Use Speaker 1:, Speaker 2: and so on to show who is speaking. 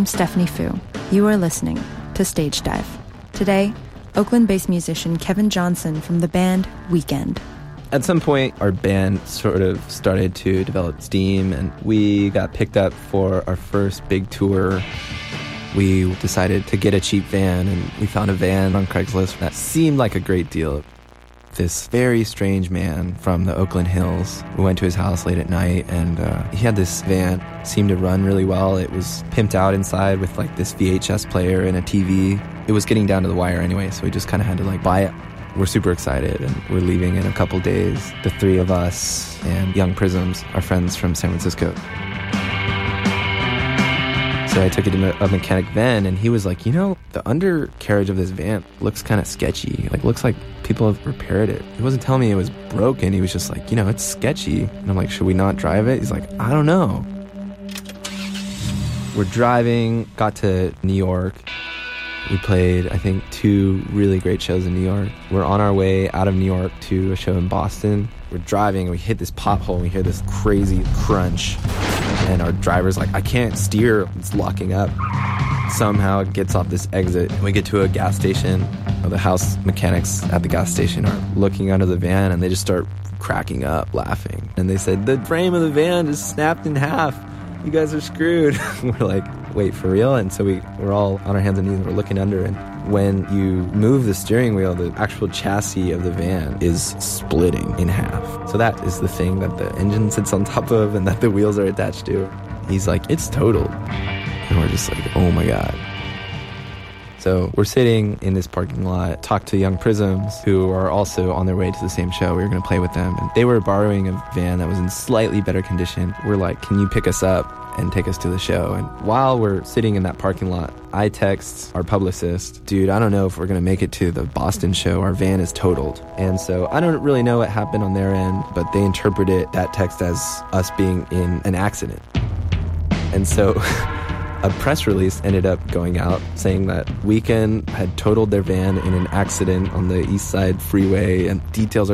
Speaker 1: I'm Stephanie Fu. You are listening to Stage Dive. Today, Oakland-based musician Kevin Johnson from the band Weekend.
Speaker 2: At some point, our band sort of started to develop steam, and we got picked up for our first big tour. We decided to get a cheap van, and we found a van on Craigslist that seemed like a great deal. This very strange man from the Oakland Hills. We went to his house late at night, and he had this van. Seemed to run really well. It was pimped out inside with like this VHS player and a TV. It was getting down to the wire anyway, so we just kind of had to like buy it. We're super excited, and we're leaving in a couple days. The three of us and Young Prisms, our friends from San Francisco. So I took it to a mechanic then, and he was like, the undercarriage of this van looks kind of sketchy. Like, looks like people have repaired it. He wasn't telling me it was broken. He was just like, it's sketchy. And I'm like, should we not drive it? He's like, I don't know. We're driving, got to New York. We played, I think, 2 really great shows in New York. We're on our way out of New York to a show in Boston. We're driving, and we hit this pothole, and we hear this crazy crunch. And our driver's like, I can't steer. It's locking up. Somehow it gets off this exit. We get to a gas station. The house mechanics at the gas station are looking under the van, and they just start cracking up, laughing. And they said, the frame of the van just snapped in half. You guys are screwed. We're like, wait, for real? And so we're all on our hands and knees, and we're looking under, and when you move the steering wheel, the actual chassis of the van is splitting in half. So that is the thing that the engine sits on top of and that the wheels are attached to. He's like, it's totaled. And we're just like, oh my God. So we're sitting in this parking lot, talk to Young Prisms, who are also on their way to the same show. We were going to play with them, and they were borrowing a van that was in slightly better condition. We're like, can you pick us up and take us to the show? And while we're sitting in that parking lot, I text our publicist, dude, I don't know if we're going to make it to the Boston show. Our van is totaled. And so I don't really know what happened on their end, but they interpreted that text as us being in an accident. And so a press release ended up going out saying that Weekend had totaled their van in an accident on the East Side Freeway, and details are